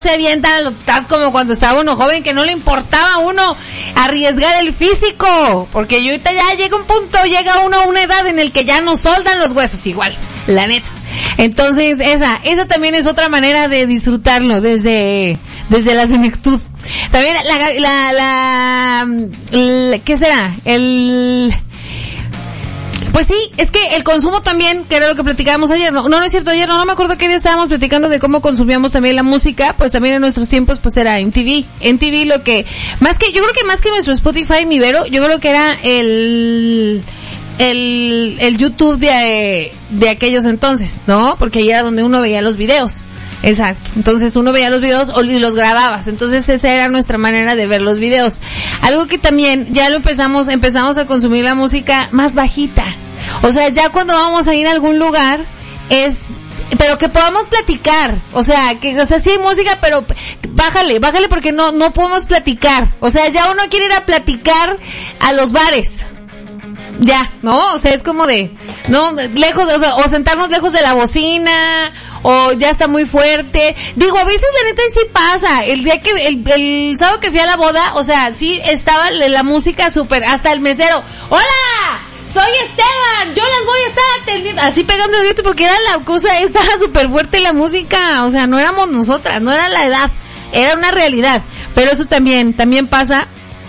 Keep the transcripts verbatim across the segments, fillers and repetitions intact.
se avientan, estás como cuando estaba uno joven que no le importaba a uno arriesgar el físico, porque yo ahorita ya llega un punto, llega uno a una edad en el que ya no soldan los huesos igual, la neta. Entonces esa, esa también es otra manera de disfrutarlo desde, desde la senectud. También la, la, la, la, la ¿qué será? El... Pues sí, es que el consumo también, que era lo que platicábamos ayer, no, no, no es cierto, ayer no, no me acuerdo qué día estábamos platicando de cómo consumíamos también la música, pues también en nuestros tiempos pues era M T V, M T V lo que, más que, yo creo que más que nuestro Spotify, mi Vero, yo creo que era el, el, el YouTube de, de aquellos entonces, ¿no? Porque ahí era donde uno veía los videos. Exacto, entonces uno veía los videos y los grababas, entonces esa era nuestra manera de ver los videos. Algo que también ya lo empezamos, empezamos a consumir la música más bajita, o sea, ya cuando vamos a ir a algún lugar es, pero que podamos platicar, o sea, que, o sea, sí hay música, pero bájale, bájale porque no, no podemos platicar, o sea, ya uno quiere ir a platicar a los bares. Ya, ¿no? O sea, es como de, no, lejos, o sea, o sentarnos lejos de la bocina, o ya está muy fuerte. Digo, a veces la neta sí pasa. El día que, el, el sábado que fui a la boda, o sea, sí estaba la música súper, hasta el mesero, ¡hola! Soy Esteban, yo las voy a estar atendiendo, así pegando el grito porque era la cosa, estaba súper fuerte la música, o sea, no éramos nosotras, no era la edad, era una realidad. Pero eso también, también pasa.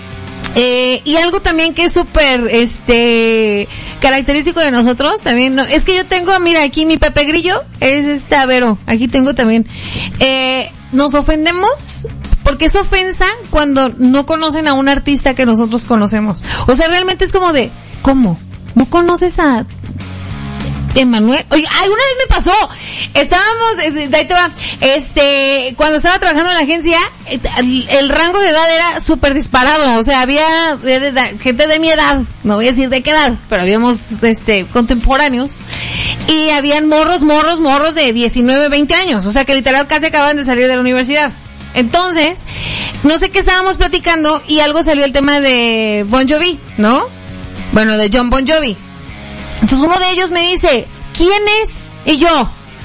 Eh, y algo también que es súper, este, característico de nosotros, también, no, es que yo tengo, mira, aquí mi Pepe Grillo, es esta, Vero, aquí tengo también, eh, nos ofendemos, porque es ofensa cuando no conocen a un artista que nosotros conocemos. O sea, realmente es como de, ¿cómo? ¿No conoces a Emanuel? Oye, ay, una vez me pasó, estábamos, ahí te va, este, cuando estaba trabajando en la agencia, el, el rango de edad era súper disparado, o sea, había de, de, de, gente de mi edad, no voy a decir de qué edad, pero habíamos, este, contemporáneos, y habían morros, morros, morros de diecinueve, veinte años, o sea, que literal casi acaban de salir de la universidad. Entonces, no sé qué estábamos platicando, y algo salió el tema de Bon Jovi, ¿no? Bueno, de John Bon Jovi. Entonces uno de ellos me dice, ¿quién es? Y yo,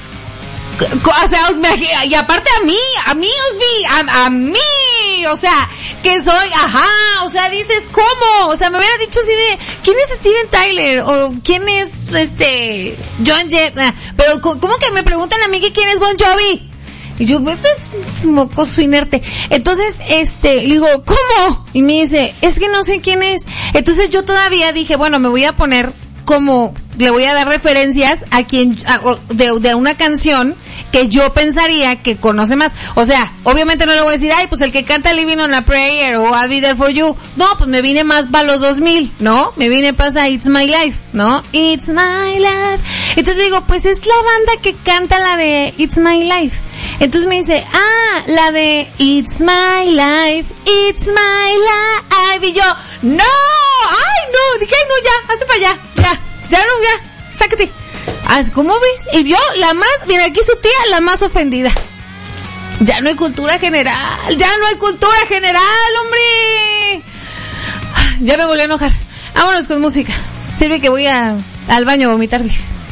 o sea, me, y aparte a mí, a mí, a, a mí, o sea, que soy, ajá, o sea, dices, ¿cómo? O sea, me hubiera dicho así de, ¿quién es Steven Tyler? O ¿quién es, este, John Jett? Pero, ¿cómo que me preguntan a mí que quién es Bon Jovi? Y yo, es mocoso inerte. Entonces, este, le digo, ¿cómo? Y me dice, es que no sé quién es. Entonces yo todavía dije, bueno, me voy a poner como, le voy a dar referencias a quien, a, de, de una canción que yo pensaría que conoce más. O sea, obviamente no le voy a decir, ay, pues el que canta Living on a Prayer o I'll Be There For You. No, pues me vine más para los dos mil, ¿no? Me vine para It's My Life, ¿no? It's My Life. Entonces digo, pues es la banda que canta la de It's My Life. Entonces me dice, ah, la de It's My Life, It's My Life. Y yo, no, ay, no, dije, ay, no, ya, hazte para allá, ya, ya no, ya, sácate. ¿Cómo ves? Y yo, la más, mira, aquí su tía, la más ofendida. Ya no hay cultura general, ya no hay cultura general, hombre. Ya me volví a enojar. Vámonos con música. Sirve que voy a, al baño a vomitar, bis.